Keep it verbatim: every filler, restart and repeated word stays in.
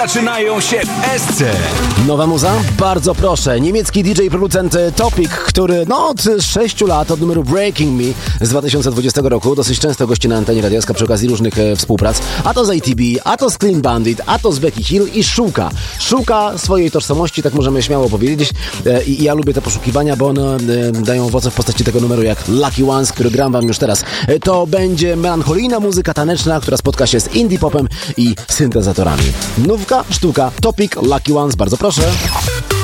Zaczynają się w S C. Nowa muza? Bardzo proszę. Niemiecki D J i producent Topic, który no od sześciu lat, od numeru Breaking Me z dwa tysiące dwudziestego roku dosyć często gości na antenie Radia S K przy okazji różnych e, współprac. A to z A T B, a to z Clean Bandit, a to z Becky Hill i szuka. Szuka swojej tożsamości, tak możemy śmiało powiedzieć. E, I ja lubię te poszukiwania, bo one e, dają owoce w postaci tego numeru jak Lucky Ones, który gram wam już teraz. E, to będzie melancholijna muzyka taneczna, która spotka się z indie popem i syntezatorami. Nówka, sztuka, Topic, Lucky Ones, bardzo proszę.